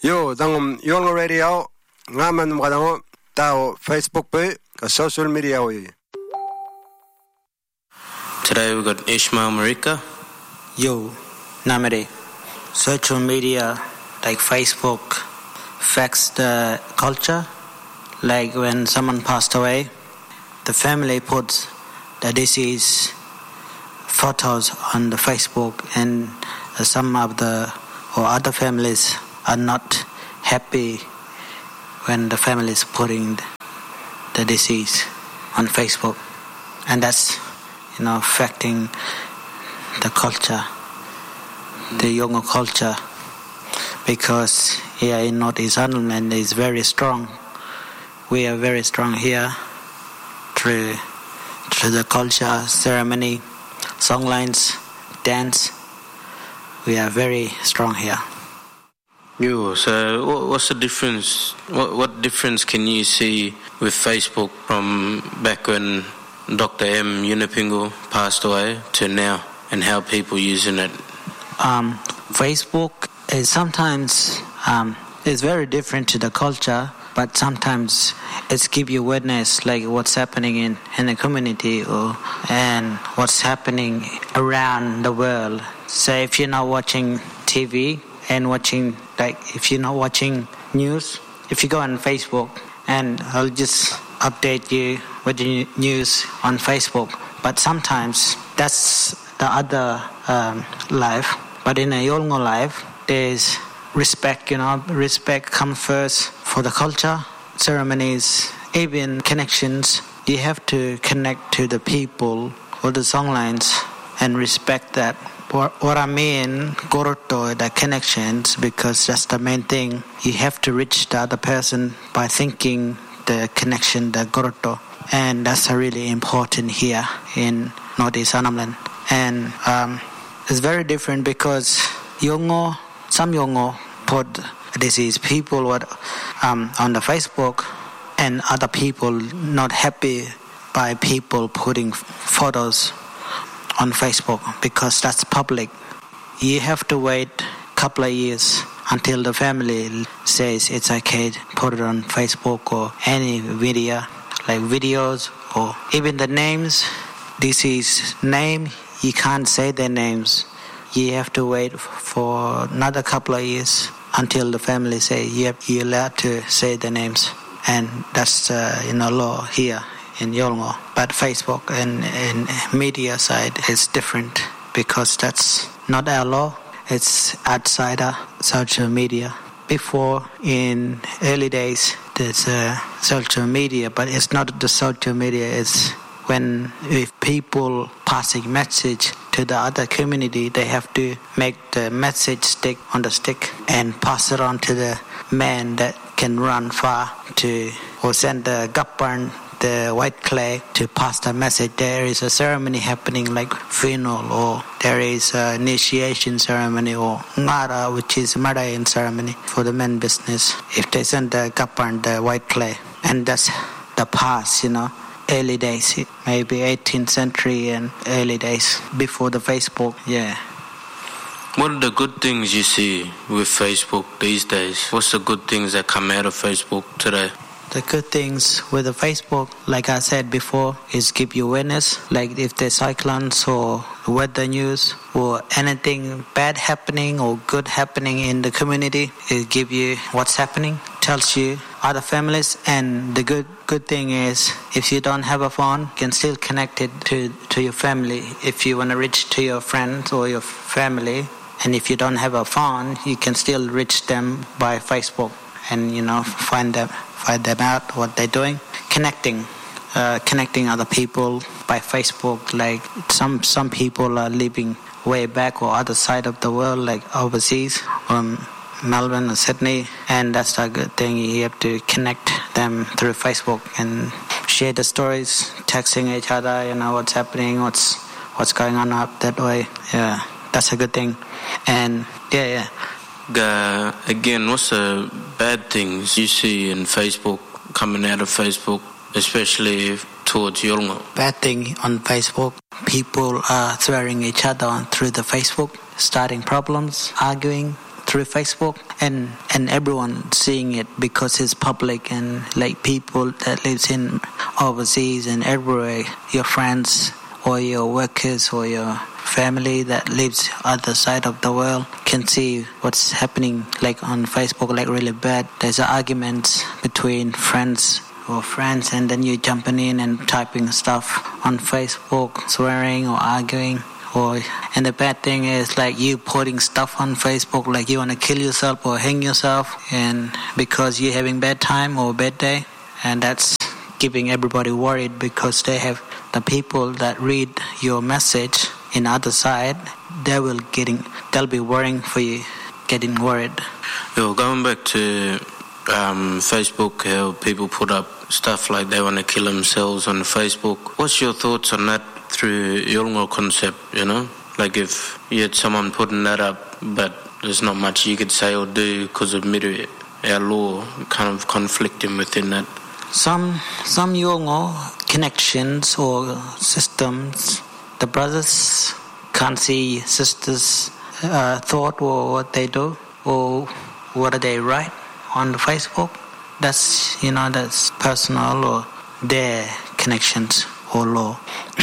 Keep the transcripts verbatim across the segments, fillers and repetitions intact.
Yo, dangum Yolngu Radio, ngaman mkadango tao Facebook pe, ka social media we. Today we got Ishmael Marika. Yo, Namade. Social media like Facebook affects the culture. Like when someone passed away, the family puts the deceased photos on the Facebook, and some of the or other families are not happy when the family is putting the deceased on Facebook, and that's you know affecting the culture, the younger culture, because here in Northeast Ireland is very strong. We are very strong here through through the culture, ceremony, songlines, dance. We are very strong here. You, so what's the difference? What, what difference can you see with Facebook from back when Doctor M. Yunupingu passed away to now, and how people using it? Um, Facebook is sometimes um, it's very different to the culture, but sometimes it's give you witness like what's happening in, in the community or and what's happening around the world. So if you're not watching T V and watching like if you're not watching news, if you go on Facebook and I'll just update you with the news on Facebook. But sometimes that's the other um, life. But in a Yolngu life, there's respect, you know, respect comes first for the culture, ceremonies, even connections. You have to connect to the people or the songlines and respect that. What, what I mean, goroto, the connections, because that's the main thing. You have to reach the other person by thinking the connection, the goroto. And that's really important here in Northeast Ireland. And um, it's very different because Yolngu, some Yolngu put disease people what, um, on the Facebook, and other people not happy by people putting photos on Facebook because that's public. You have to wait a couple of years until the family says it's okay to put it on Facebook or any video, like videos or even the names. This is name, you can't say their names. You have to wait for another couple of years until the family say yep, you're allowed to say the names. And that's uh, you know law here in Yolngu. But Facebook and, and media side is different because that's not our law. It's outside our social media. Before, in early days, there's uh, social media, but it's not the social media. It's when if people passing message to the other community, they have to make the message stick on the stick and pass it on to the man that can run far to or send the gappan, the white clay, to pass the message. There is a ceremony happening like funeral, or there is an initiation ceremony, or ngara, which is Madayan ceremony for the men business. If they send the gappan, the white clay, and that's the past, you know, early days, maybe eighteenth century and early days before the Facebook. Yeah. What are the good things you see with Facebook these days? What's the good things that come out of Facebook today? The good things with the Facebook, like I said before, is give you awareness. Like if there's cyclones or weather news or anything bad happening or good happening in the community, it give you what's happening, tells you other families. And the good good thing is if you don't have a phone, you can still connect it to, to your family. If you want to reach to your friends or your family, and if you don't have a phone, you can still reach them by Facebook and, you know, find them. Find them out what they're doing, connecting, uh, connecting other people by Facebook. Like some some people are living way back or other side of the world, like overseas, um, Melbourne or Sydney, and that's a good thing. You have to connect them through Facebook and share the stories, texting each other. You know what's happening, what's what's going on up that way. Yeah, that's a good thing. And yeah, yeah. Uh, again, what's the bad things you see in Facebook, coming out of Facebook, especially towards Yolngu? Bad thing on Facebook, people are swearing each other on through the Facebook, starting problems, arguing through Facebook, and and everyone seeing it because it's public, and like people that lives in overseas and everywhere, your friends or your workers or your family that lives other side of the world can see what's happening like on Facebook, like really bad. There's arguments between friends or friends, and then you jumping in and typing stuff on Facebook, swearing or arguing. Or and the bad thing is like you putting stuff on Facebook like you want to kill yourself or hang yourself, and because you're having bad time or bad day, and that's keeping everybody worried because they have the people that read your message in other side, they will getting they'll be worrying for you, getting worried. Yo, going back to um, Facebook, how people put up stuff like they want to kill themselves on Facebook. What's your thoughts on that through Yolngo concept, you know? Like if you had someone putting that up, but there's not much you could say or do because of miru, our law kind of conflicting within that. Some some Yolngo connections or systems, the brothers can't see sisters' uh, thought or what they do or what they write on the Facebook. That's, you know, that's personal or their connections or law.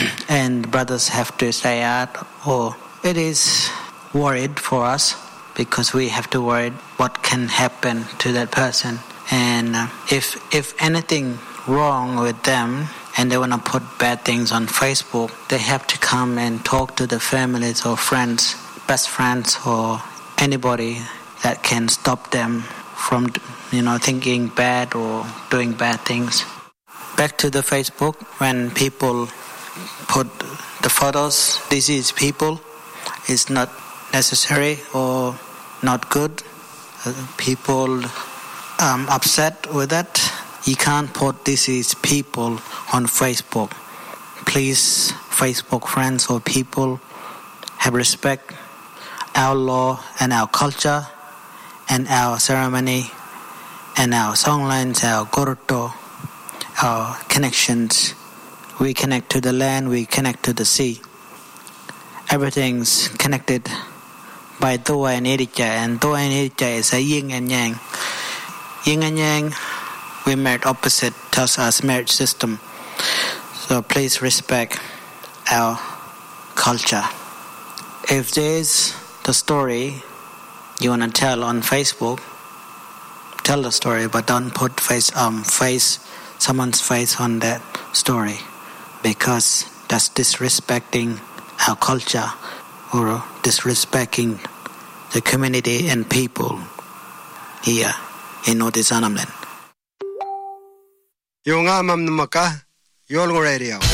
And brothers have to stay out, or it is worried for us because we have to worry what can happen to that person. And uh, if if anything wrong with them and they want to put bad things on Facebook, they have to come and talk to the families or friends, best friends or anybody that can stop them from, you know, thinking bad or doing bad things. Back to the Facebook, when people put the photos, this is people, it's not necessary or not good. Uh, people um, upset with that. You can't put this is people on Facebook. Please, Facebook friends or people, have respect our law and our culture and our ceremony and our songlines, our goroto, our connections. We connect to the land, we connect to the sea. Everything's connected by Toa and Erika, and Toa and Erika is a yin and yang. Yin and yang, we married opposite, tells us marriage system. So please respect our culture. If there's the story you want to tell on Facebook, tell the story, but don't put face um face someone's face on that story, because that's disrespecting our culture or disrespecting the community and people here in Northeast Annam Land. Yung amam numaka, Yolngo Radio.